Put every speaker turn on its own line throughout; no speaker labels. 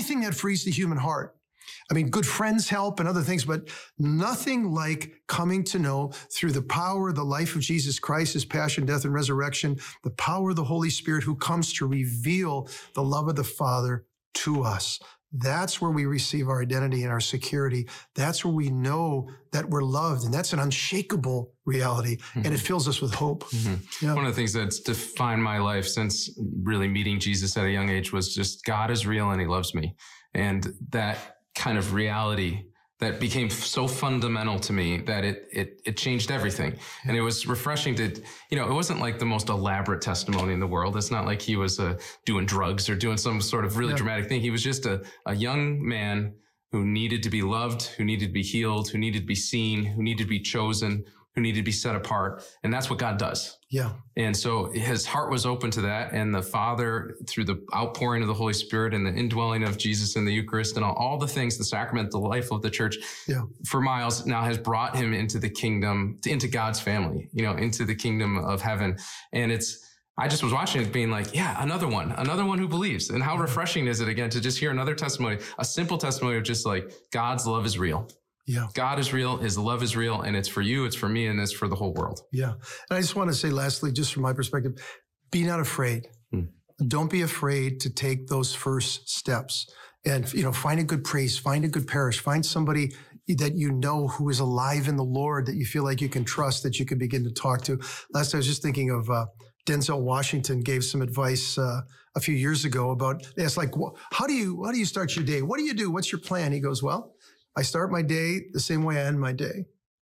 thing that frees the human heart. I mean, good friends help and other things, but nothing like coming to know through the power, the life of Jesus Christ, his passion, death, and resurrection, the power of the Holy Spirit who comes to reveal the love of the Father to us. That's where we receive our identity and our security. That's where we know that we're loved. And that's an unshakable reality. And it fills us with hope. Yeah.
One of the things that's defined my life since really meeting Jesus at a young age was just God is real and he loves me. And that kind of reality that became so fundamental to me that it changed everything. And it was refreshing to, it wasn't like the most elaborate testimony in the world. It's not like he was doing drugs or doing some sort of really dramatic thing. He was just a young man who needed to be loved, who needed to be healed, who needed to be seen, who needed to be chosen, who needed to be set apart. And that's what God does.
Yeah.
And so his heart was open to that. And the Father, through the outpouring of the Holy Spirit and the indwelling of Jesus in the Eucharist and all the things, the sacrament, the life of the church, for Miles now has brought him into the kingdom, into God's family, into the kingdom of heaven. And I just was watching it being like, another one who believes. And how refreshing is it again to just hear another testimony, a simple testimony of just like God's love is real.
Yeah.
God is real. His love is real. And it's for you. It's for me. And it's for the whole world.
Yeah. And I just want to say lastly, just from my perspective, be not afraid. Don't be afraid to take those first steps and, find a good priest, find a good parish, find somebody that who is alive in the Lord, that you feel like you can trust, that you can begin to talk to. Last, I was just thinking of Denzel Washington gave some advice a few years ago about, it's like, how do you start your day? What do you do? What's your plan? He goes, well, I start my day the same way I end my day,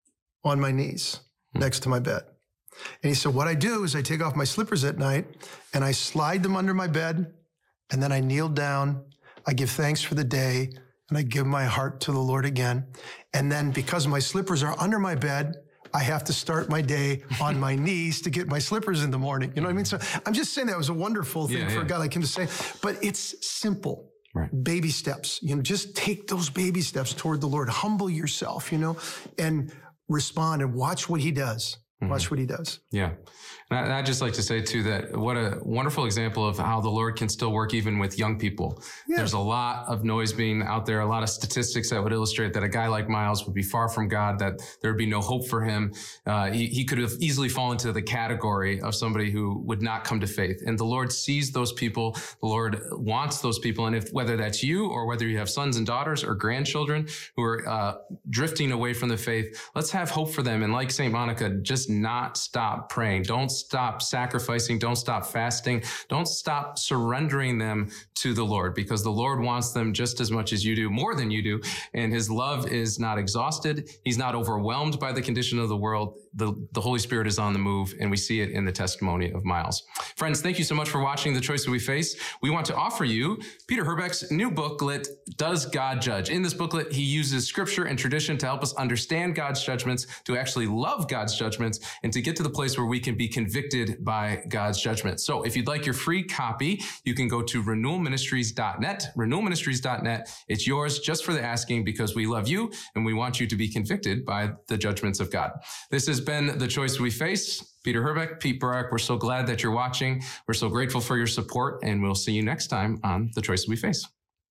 on my knees next to my bed. And he said, what I do is I take off my slippers at night and I slide them under my bed, and then I kneel down, I give thanks for the day, and I give my heart to the Lord again. And then because my slippers are under my bed, I have to start my day on my knees to get my slippers in the morning. You know what I mean? So I'm just saying that was a wonderful thing for a guy like him to say, but it's simple.
Right.
Baby steps, just take those baby steps toward the Lord. Humble yourself, and respond and watch what he does. Watch what he does.
Yeah. And I'd just like to say too, that what a wonderful example of how the Lord can still work even with young people. Yeah. There's a lot of noise being out there, a lot of statistics that would illustrate that a guy like Miles would be far from God, that there would be no hope for him. He could have easily fallen into the category of somebody who would not come to faith. And the Lord sees those people. The Lord wants those people. And whether that's you or whether you have sons and daughters or grandchildren who are drifting away from the faith, let's have hope for them. And like St. Monica, just not stop praying. Don't stop sacrificing. Don't stop fasting. Don't stop surrendering them to the Lord, because the Lord wants them just as much as you do, more than you do. And his love is not exhausted. He's not overwhelmed by the condition of the world. The Holy Spirit is on the move, and we see it in the testimony of Miles. Friends, thank you so much for watching The Choices We Face. We want to offer you Peter Herbeck's new booklet, Does God Judge? In this booklet, he uses scripture and tradition to help us understand God's judgments, to actually love God's judgments, and to get to the place where we can be convicted by God's judgment. So if you'd like your free copy, you can go to renewalministries.net, renewalministries.net. It's yours just for the asking, because we love you and we want you to be convicted by the judgments of God. This has been The Choice We Face. Peter Herbeck, Pete Barak, we're so glad that you're watching. We're so grateful for your support, and we'll see you next time on The Choices We Face.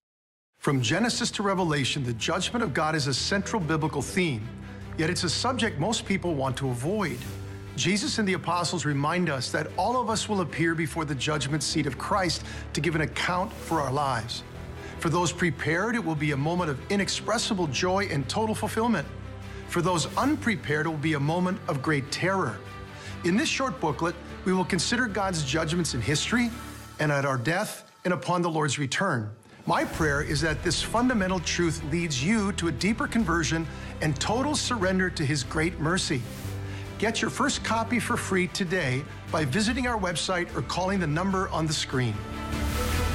From Genesis to Revelation, the judgment of God is a central biblical theme, yet it's a subject most people want to avoid. Jesus and the apostles remind us that all of us will appear before the judgment seat of Christ to give an account for our lives. For those prepared, it will be a moment of inexpressible joy and total fulfillment. For those unprepared, it will be a moment of great terror. In this short booklet, we will consider God's judgments in history and at our death and upon the Lord's return. My prayer is that this fundamental truth leads you to a deeper conversion and total surrender to his great mercy. Get your first copy for free today by visiting our website or calling the number on the screen.